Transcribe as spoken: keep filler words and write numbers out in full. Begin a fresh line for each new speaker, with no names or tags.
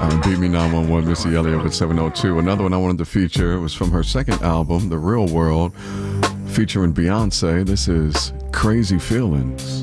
Uh, Beat Me nine one one, Missy Elliott with seven oh two. Another one I wanted to feature was from her second album, The Real World, featuring Beyonce. This is Crazy Feelings.